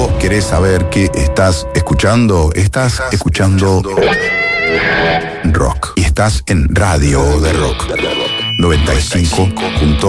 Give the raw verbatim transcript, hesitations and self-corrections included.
vos querés saber qué estás escuchando, estás escuchando rock. Y estás en Radio de Rock noventa y cinco punto